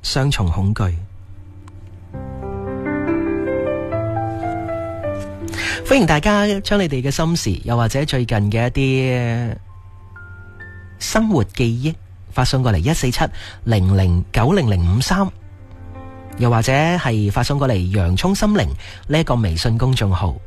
雙重恐懼。歡迎大家將你哋嘅心事，又或者最近嘅一啲生活記憶發送過嚟14700900053，又或者係發送過嚟洋蔥心靈呢一個微信公眾號。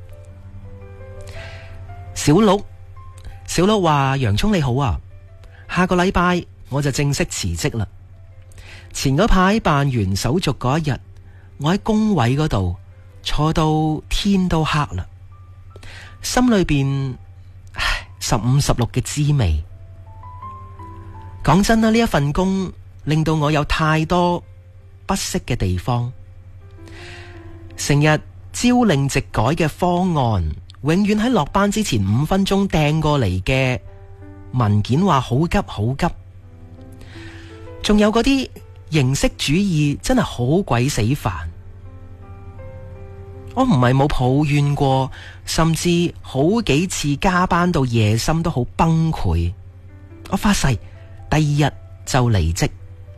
小鹿話：洋蔥你好啊，下個禮拜我就正式辭職啦。前嗰排辦完手續嗰一日，我喺工位嗰度坐到天都黑啦，心裏邊15、16嘅滋味。講真啦，呢一份工令到我有太多不適嘅地方，成日朝令夕改嘅方案，永遠喺落班之前5分鐘掟過嚟嘅文件話好急好急，仲有嗰啲形式主義真係好鬼死煩。我唔係冇抱怨過，甚至好幾次加班到夜深都好崩潰。我發誓第二日就離職，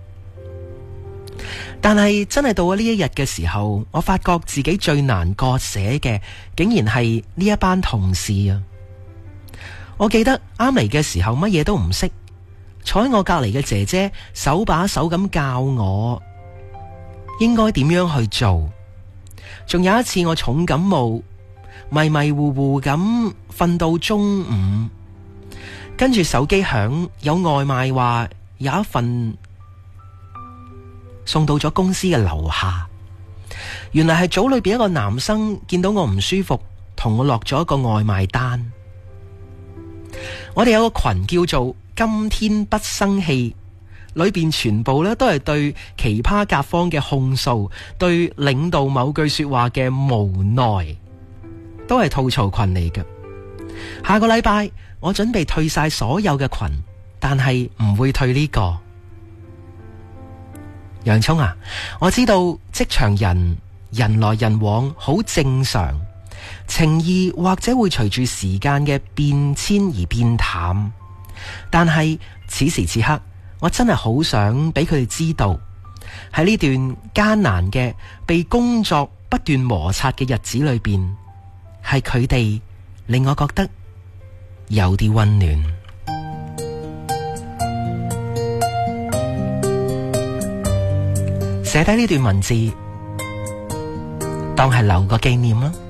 但係真係到咗呢一日嘅時候，我發覺自己最難割捨嘅竟然係呢一班同事啊！我記得啱嚟嘅時候乜嘢都唔識，坐喺我隔籬嘅姐姐手把手咁教我應該點樣去做。仲有一次我重感冒，迷迷糊糊咁瞓到中午，跟住手機響，有外賣話有一份送到咗公司嘅樓下。原來係組裏邊一個男生見到我唔舒服，同我落咗一個外賣單。我哋有個群叫做今天不生氣，裏邊全部咧都係對奇葩甲方嘅控訴，對領導某句說話嘅無奈，都係吐槽群嚟嘅。下個禮拜我準備退晒所有嘅群，但係唔會退呢個。洋蔥啊，我知道職場人來人往好正常，情義或者會隨住時間嘅變遷而變淡，但係此時此刻我真係好想俾佢哋知道，喺呢段艱難嘅被工作不斷摩擦嘅日子裏邊，係佢哋令我覺得有啲溫暖。寫低呢段文字，當係留個紀念啦。